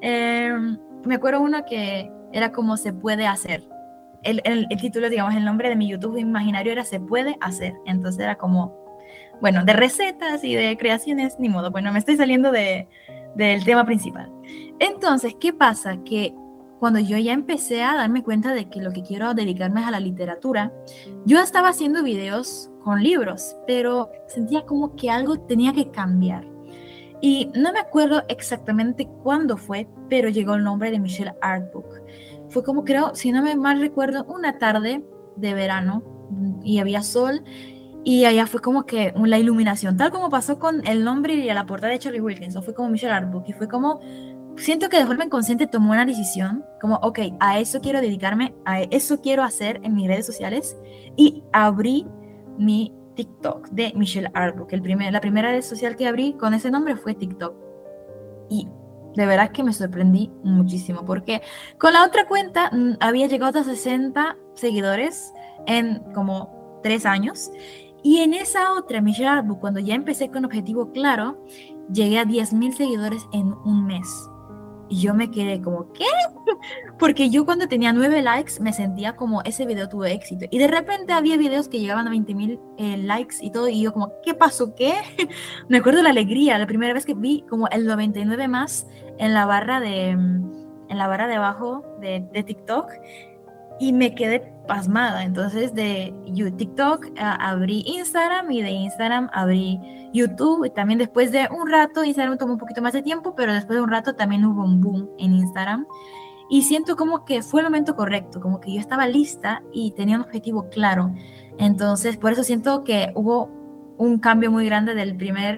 me acuerdo uno que era como Se Puede Hacer. El título, digamos, el nombre de mi YouTube imaginario era Se Puede Hacer. Entonces era como, bueno, de recetas y de creaciones, ni modo. Bueno, me estoy saliendo del tema principal. Entonces, ¿qué pasa? Que cuando yo ya empecé a darme cuenta de que lo que quiero dedicarme es a la literatura, yo estaba haciendo videos con libros, pero sentía como que algo tenía que cambiar. Y no me acuerdo exactamente cuándo fue, pero llegó el nombre de Michelle Arbuk. Fue como, creo, si no me mal recuerdo, una tarde de verano y había sol y allá fue como que la iluminación, tal como pasó con el nombre y la portada de Charlie Wilkinson, fue como Michelle Arbuk y fue como, siento que de forma inconsciente tomé una decisión, como, ok, a eso quiero dedicarme, a eso quiero hacer en mis redes sociales y abrí mi TikTok de Michelle Arbuk. La primera red social que abrí con ese nombre fue TikTok. Y de verdad que me sorprendí muchísimo, porque con la otra cuenta había llegado a 60 seguidores en como 3 años. Y en esa otra, Michelle Arbuk, cuando ya empecé con objetivo claro, llegué a 10,000 seguidores en un mes. Y yo me quedé como, ¿qué? Porque yo cuando tenía 9 likes me sentía como ese video tuvo éxito. Y de repente había videos que llegaban a 20,000 likes y todo. Y yo como, ¿qué pasó? ¿Qué? Me acuerdo la alegría, la primera vez que vi como el 99 más en la barra de abajo de TikTok. Y me quedé pasmada. Entonces de TikTok abrí Instagram y de Instagram abrí YouTube. Y también después de un rato, Instagram tomó un poquito más de tiempo, pero después de un rato también hubo un boom en Instagram. Y siento como que fue el momento correcto, como que yo estaba lista y tenía un objetivo claro. Entonces, por eso siento que hubo un cambio muy grande de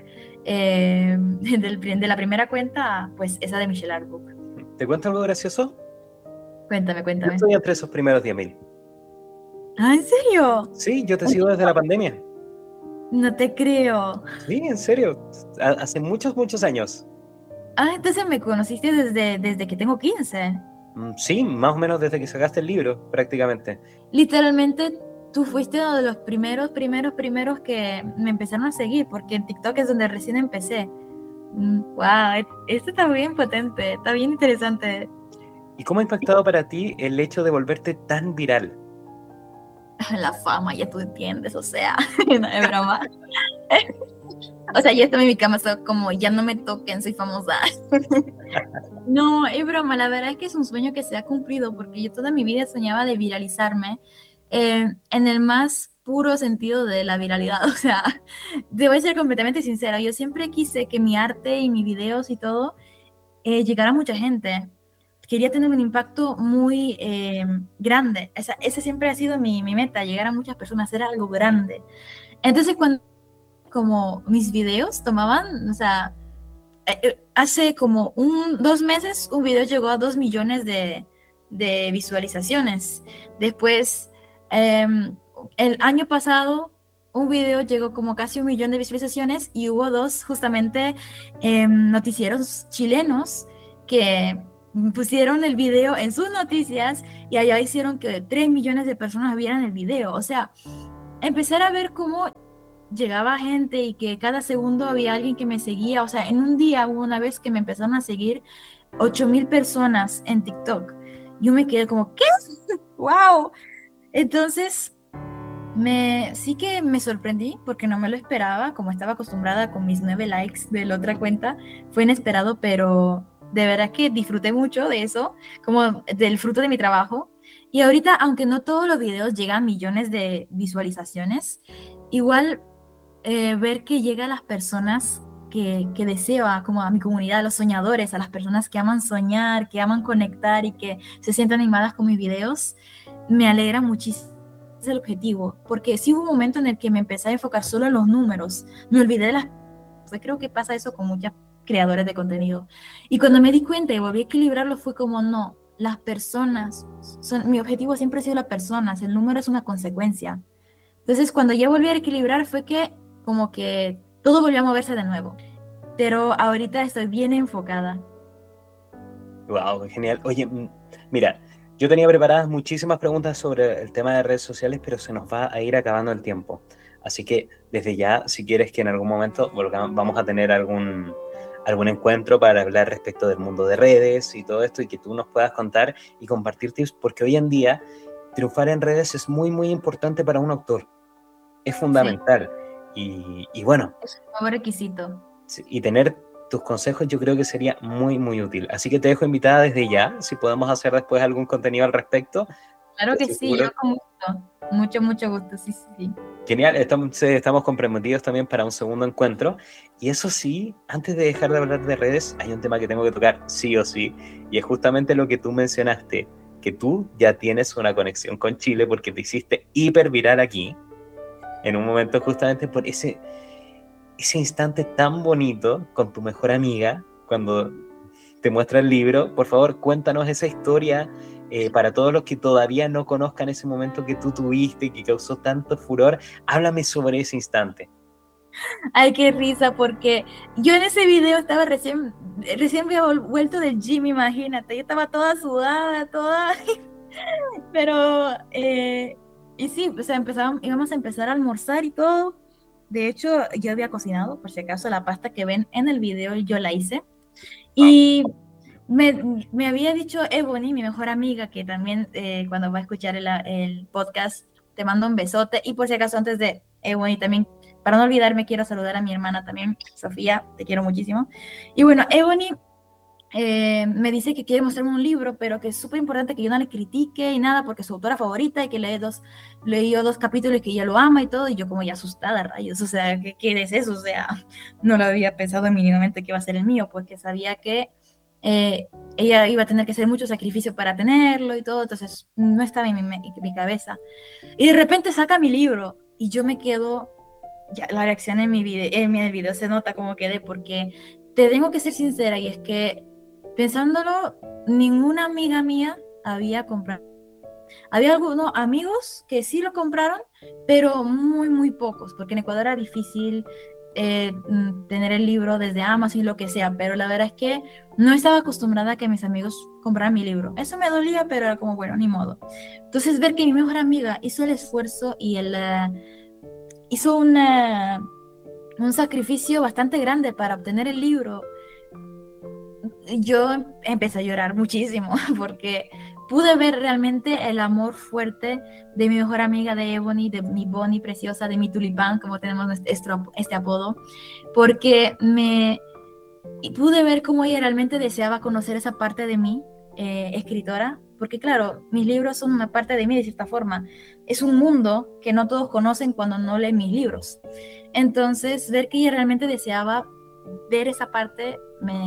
la primera cuenta, pues esa de Michelle Arbuk. ¿Te cuento algo gracioso? Cuéntame. Yo estoy entre esos primeros 10,000. ¿Ah, en serio? Sí, yo te sigo desde la pandemia. No te creo. Sí, en serio. Hace muchos, muchos años. Ah, entonces me conociste desde que tengo 15. Sí, más o menos desde que sacaste el libro, prácticamente. Literalmente, tú fuiste uno de los primeros que me empezaron a seguir, porque en TikTok es donde recién empecé. Wow, esto está bien potente, está bien interesante. ¿Y cómo ha impactado para ti el hecho de volverte tan viral? La fama, ya tú entiendes, o sea, no es broma. O sea, ya estoy en mi cama, soy como, ya no me toquen, soy famosa. No, es broma, la verdad es que es un sueño que se ha cumplido, porque yo toda mi vida soñaba de viralizarme, en el más puro sentido de la viralidad. O sea, debo ser completamente sincera, yo siempre quise que mi arte y mis videos y todo llegara a mucha gente. Quería tener un impacto muy grande. Ese siempre ha sido mi meta, llegar a muchas personas, hacer algo grande. Entonces, cuando como mis videos tomaban, o sea, hace como 2 meses un video llegó a 2 millones de visualizaciones. Después, el año pasado un video llegó como casi 1 millón de visualizaciones y hubo 2 justamente noticieros chilenos que pusieron el video en sus noticias y allá hicieron que 3 millones de personas vieran el video. O sea, empezar a ver cómo llegaba gente y que cada segundo había alguien que me seguía. O sea, en un día hubo una vez que me empezaron a seguir 8,000 personas en TikTok. Yo me quedé como, ¿qué? ¡Wow! Entonces, sí que me sorprendí porque no me lo esperaba, como estaba acostumbrada con mis 9 likes de la otra cuenta. Fue inesperado, pero de verdad que disfruté mucho de eso, como del fruto de mi trabajo. Y ahorita, aunque no todos los videos llegan a millones de visualizaciones, igual ver que llega a las personas que deseo, como a mi comunidad, a los soñadores, a las personas que aman soñar, que aman conectar y que se sienten animadas con mis videos, me alegra muchísimo. Es el objetivo, porque sí hubo un momento en el que me empecé a enfocar solo en los números, me olvidé de las... Pues creo que pasa eso con muchas creadores de contenido. Y cuando me di cuenta y volví a equilibrarlo, fue como, no, las personas, mi objetivo siempre ha sido las personas, el número es una consecuencia. Entonces, cuando ya volví a equilibrar, fue que como que todo volvió a moverse de nuevo. Pero ahorita estoy bien enfocada. Wow, genial. Oye, mira, yo tenía preparadas muchísimas preguntas sobre el tema de redes sociales, pero se nos va a ir acabando el tiempo. Así que desde ya, si quieres que en algún momento vamos a tener algún encuentro para hablar respecto del mundo de redes y todo esto, y que tú nos puedas contar y compartir tips, porque hoy en día triunfar en redes es muy, muy importante para un autor. Es fundamental. Sí. Y bueno. Es un nuevo requisito. Y tener tus consejos yo creo que sería muy, muy útil. Así que te dejo invitada desde ya, si podemos hacer después algún contenido al respecto. Claro que sí, yo con gusto. Mucho gusto, sí. Genial, estamos comprometidos también para un segundo encuentro. Y eso sí, antes de dejar de hablar de redes, hay un tema que tengo que tocar sí o sí, y es justamente lo que tú mencionaste, que tú ya tienes una conexión con Chile porque te hiciste hiper viral aquí, en un momento justamente por ese instante tan bonito con tu mejor amiga, cuando te muestra el libro. Por favor, cuéntanos esa historia para todos los que todavía no conozcan ese momento que tú tuviste, que causó tanto furor. Háblame sobre ese instante. Ay, qué risa, porque yo en ese video estaba recién había vuelto del gym, imagínate, yo estaba toda sudada, pero, y sí, o sea, íbamos a empezar a almorzar y todo. De hecho, yo había cocinado, por si acaso, la pasta que ven en el video, yo la hice. Y me había dicho Ebony, mi mejor amiga, que también cuando va a escuchar el podcast, te mando un besote. Y por si acaso, antes de Ebony también, para no olvidarme, quiero saludar a mi hermana también, Sofía, te quiero muchísimo. Y bueno, Ebony me dice que quiere mostrarme un libro, pero que es súper importante que yo no le critique y nada, porque es su autora favorita y que leyó 2 capítulos y que ella lo ama y todo, y yo como ya asustada, rayos, o sea, ¿qué es eso? O sea, no lo había pensado mínimamente que iba a ser el mío, porque sabía que ella iba a tener que hacer mucho sacrificio para tenerlo y todo, entonces no estaba en mi cabeza. Y de repente saca mi libro y yo me quedo, ya, la reacción en el video se nota como quedé, porque te tengo que ser sincera, y es que pensándolo, ninguna amiga mía había comprado. Había algunos amigos que sí lo compraron, pero muy, muy pocos, porque en Ecuador era difícil tener el libro desde Amazon y lo que sea, pero la verdad es que no estaba acostumbrada a que mis amigos compraran mi libro. Eso me dolía, pero era como, bueno, ni modo. Entonces, ver que mi mejor amiga hizo el esfuerzo y hizo un sacrificio bastante grande para obtener el libro, yo empecé a llorar muchísimo porque pude ver realmente el amor fuerte de mi mejor amiga, de Ebony, de mi Bonnie preciosa, de mi tulipán, como tenemos este apodo, porque pude ver cómo ella realmente deseaba conocer esa parte de mí, escritora, porque claro, mis libros son una parte de mí de cierta forma. Es un mundo que no todos conocen cuando no leen mis libros. Entonces, ver que ella realmente deseaba ver esa parte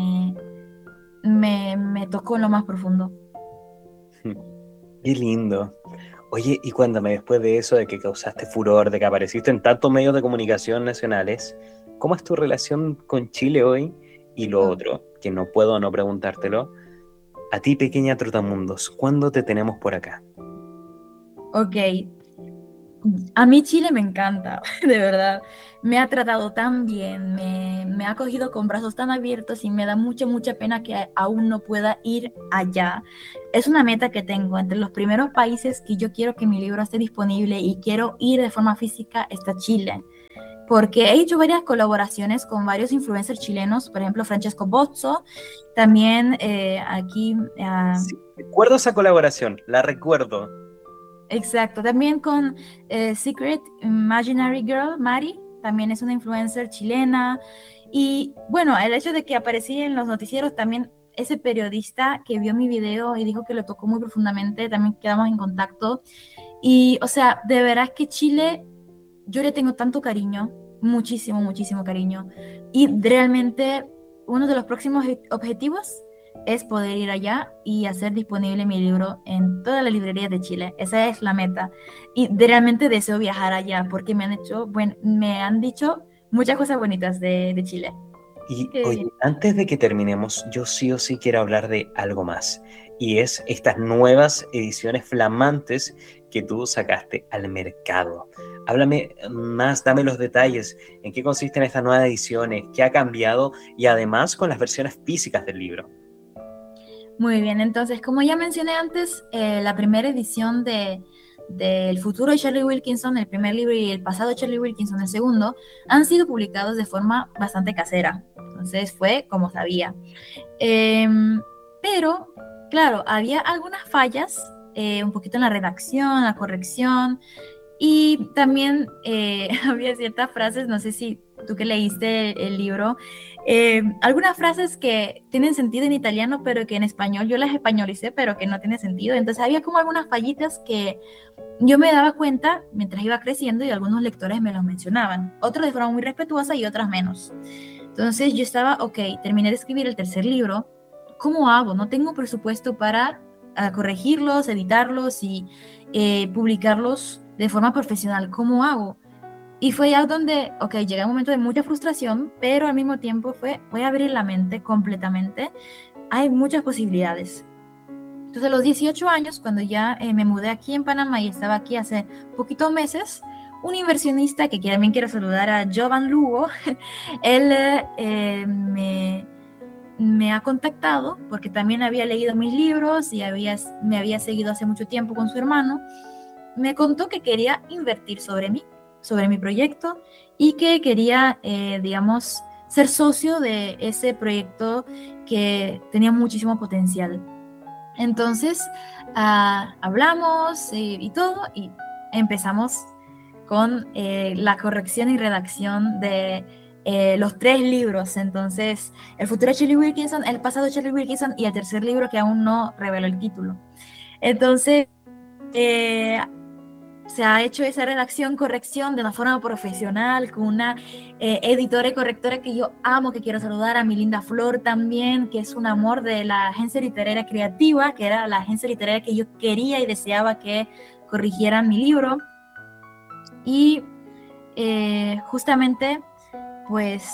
me tocó en lo más profundo. Qué lindo. Oye, y cuéntame, después de eso, de que causaste furor, de que apareciste en tantos medios de comunicación nacionales, ¿cómo es tu relación con Chile hoy? Y lo otro, que no puedo no preguntártelo, a ti, pequeña Trotamundos, ¿cuándo te tenemos por acá? Ok. A mí Chile me encanta, de verdad. Me ha tratado tan bien, me ha acogido con brazos tan abiertos y me da mucha, mucha pena que aún no pueda ir allá. Es una meta que tengo. Entre los primeros países que yo quiero que mi libro esté disponible y quiero ir de forma física está Chile. Porque he hecho varias colaboraciones con varios influencers chilenos, por ejemplo, Francesco Bozzo, también aquí... Sí, recuerdo esa colaboración, la recuerdo. Exacto, también con Secret Imaginary Girl, Mari, también es una influencer chilena. Y bueno, el hecho de que aparecí en los noticieros, también ese periodista que vio mi video y dijo que lo tocó muy profundamente, también quedamos en contacto. Y, o sea, de verdad que Chile, yo le tengo tanto cariño, muchísimo, muchísimo cariño. Y realmente uno de los próximos objetivos es poder ir allá y hacer disponible mi libro en todas las librerías de Chile. Esa es la meta. Y realmente deseo viajar allá porque me han dicho muchas cosas bonitas de Chile. Y Qué oye, bien. antes de que terminemos, yo sí o sí quiero hablar de algo más. Y es estas nuevas ediciones flamantes que tú sacaste al mercado. Háblame más, dame los detalles, en qué consisten estas nuevas ediciones, qué ha cambiado y además con las versiones físicas del libro. Muy bien, entonces, como ya mencioné antes, la primera edición El futuro de Charlie Wilkinson, el primer libro, y El pasado de Charlie Wilkinson, el segundo, han sido publicados de forma bastante casera. Entonces fue como sabía. Pero, claro, había algunas fallas, un poquito en la redacción, la corrección, y también había ciertas frases, no sé si tú que leíste el libro, algunas frases que tienen sentido en italiano, pero que en español yo las españolicé, pero que no tienen sentido. Entonces había como algunas fallitas que yo me daba cuenta mientras iba creciendo y algunos lectores me los mencionaban. Otros de forma muy respetuosa y otras menos. Entonces yo estaba, ok, terminé de escribir el tercer libro. ¿Cómo hago? No tengo presupuesto para corregirlos, editarlos y publicarlos de forma profesional. ¿Cómo hago? Y fue ya donde, ok, llega un momento de mucha frustración, pero al mismo tiempo voy a abrir la mente completamente. Hay muchas posibilidades. Entonces, a los 18 años, cuando ya me mudé aquí en Panamá y estaba aquí hace poquitos meses, un inversionista que también quiero saludar, a Jovan Lugo, él me ha contactado porque también había leído mis libros y me había seguido hace mucho tiempo con su hermano. Me contó que quería invertir sobre mi proyecto y que quería, digamos, ser socio de ese proyecto que tenía muchísimo potencial. Entonces, hablamos y todo, y empezamos con la corrección y redacción de los 3 libros. Entonces, El futuro de Charlie Wilkinson, El pasado de Charlie Wilkinson y el tercer libro que aún no reveló el título. Entonces, se ha hecho esa redacción, corrección de una forma profesional, con una editora y correctora que yo amo, que quiero saludar, a mi linda Flor también, que es un amor de la agencia literaria creativa, que era la agencia literaria que yo quería y deseaba que corrigieran mi libro. Y justamente, pues,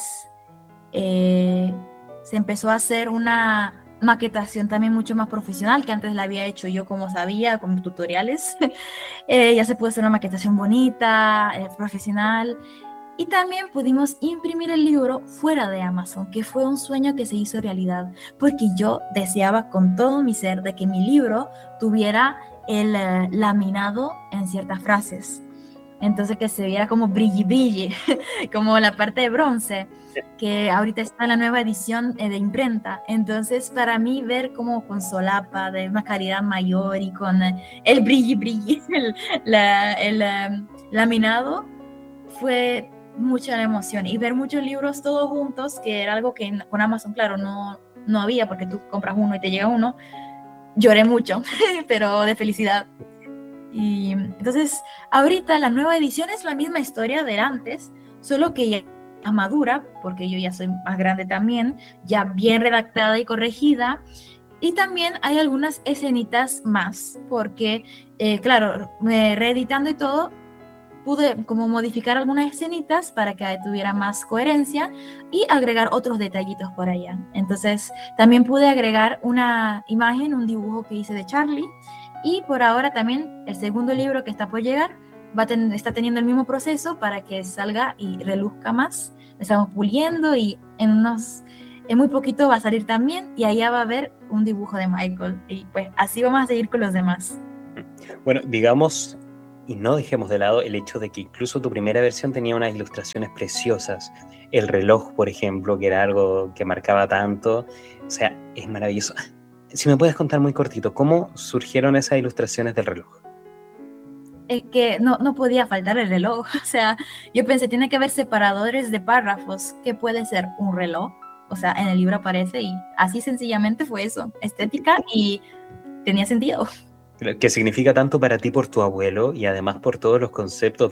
se empezó a hacer una maquetación también mucho más profesional, que antes la había hecho yo como sabía, con tutoriales. Ya se pudo hacer una maquetación bonita, profesional, y también pudimos imprimir el libro fuera de Amazon, que fue un sueño que se hizo realidad, porque yo deseaba con todo mi ser de que mi libro tuviera el laminado en ciertas frases. Entonces que se viera como brilli brilli, como la parte de bronce, que ahorita está en la nueva edición de imprenta. Entonces para mí ver como con solapa de una calidad mayor y con el brilli brilli, el laminado, fue mucha la emoción. Y ver muchos libros todos juntos, que era algo que con Amazon, claro, no había, porque tú compras uno y te llega uno. Lloré mucho, pero de felicidad. Y entonces, ahorita la nueva edición es la misma historia de antes, solo que ya madura, porque yo ya soy más grande también, ya bien redactada y corregida. Y también hay algunas escenitas más, porque, claro, reeditando y todo, pude como modificar algunas escenitas para que tuviera más coherencia y agregar otros detallitos por allá. Entonces, también pude agregar una imagen, un dibujo que hice de Charlie. Y por ahora también el segundo libro que está por llegar está teniendo el mismo proceso para que salga y reluzca más. Lo estamos puliendo y en muy poquito va a salir también y allá va a haber un dibujo de Michael. Y pues así vamos a seguir con los demás. Bueno, digamos, y no dejemos de lado el hecho de que incluso tu primera versión tenía unas ilustraciones preciosas. El reloj, por ejemplo, que era algo que marcaba tanto. O sea, es maravilloso. Si me puedes contar muy cortito, ¿cómo surgieron esas ilustraciones del reloj? Es que no podía faltar el reloj. O sea, yo pensé, tiene que haber separadores de párrafos. ¿Qué puede ser un reloj? O sea, en el libro aparece y así sencillamente fue eso. Estética y tenía sentido. Que significa tanto para ti por tu abuelo y además por todos los conceptos